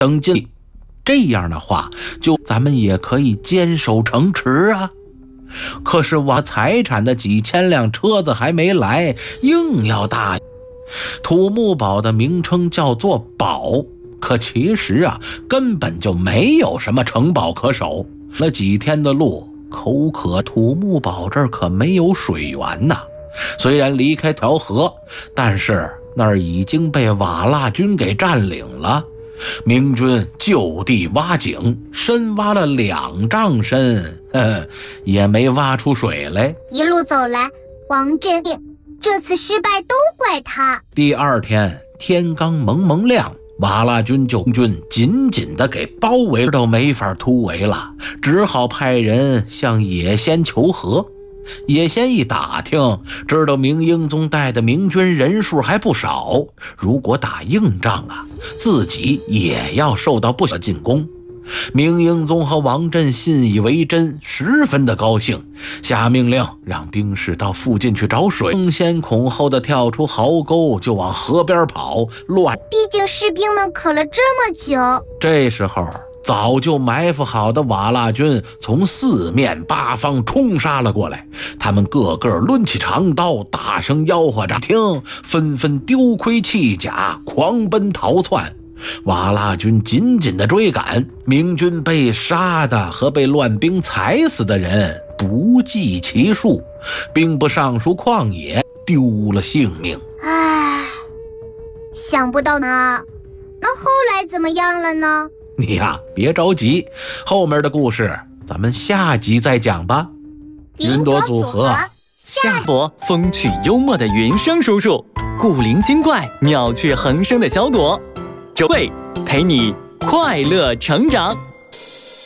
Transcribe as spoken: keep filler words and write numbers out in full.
等进，这样的话，就咱们也可以坚守城池啊。可是我财产的几千辆车子还没来，硬要答应。土木堡的名称叫做堡，可其实啊，根本就没有什么城堡可守。那几天的路，口渴，土木堡这儿可没有水源呐。虽然离开条河，但是那儿已经被瓦剌军给占领了。明军就地挖井，深挖了两丈深，呵呵，也没挖出水来。 一路走来，王镇定，这次失败都怪他。 第二天天刚蒙蒙亮，瓦剌军就军紧紧地给包围，都没法突围了，只好派人向野先求和。野先一打听，知道明英宗带的明军人数还不少，如果打硬仗啊，自己也要受到不小进攻。明英宗和王振信以为真，十分的高兴，下命令让兵士到附近去找水，争先恐后的跳出壕沟就往河边跑，乱。 毕竟士兵们渴了这么久。 这时候早就埋伏好的瓦剌军从四面八方冲杀了过来，他们个个抡起长刀，大声吆喝着，听，纷纷丢盔弃甲，狂奔逃窜。瓦剌军紧紧地追赶，明军被杀的和被乱兵踩死的人不计其数，兵不上书旷野，丢了性命。 唉，想不到呢。那后来怎么样了呢？ 你呀，别着急，后面的故事咱们下集再讲吧。云朵组合下播，风趣幽默的云生叔叔，古灵精怪、妙趣横生的小朵，周慧陪你快乐成长。